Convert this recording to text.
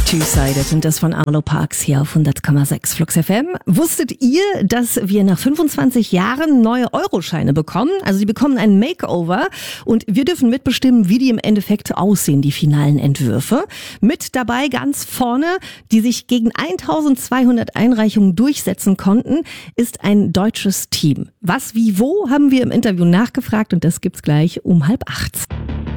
Two-Sided und das von Arlo Parks hier auf 100,6 Flux FM. Wusstet ihr, dass wir nach 25 Jahren neue Euroscheine bekommen? Also die bekommen ein Makeover und wir dürfen mitbestimmen, wie die im Endeffekt aussehen, die finalen Entwürfe. Mit dabei ganz vorne, die sich gegen 1200 Einreichungen durchsetzen konnten, ist ein deutsches Team. Was, wie, wo, haben wir im Interview nachgefragt und das gibt's gleich um 7:30.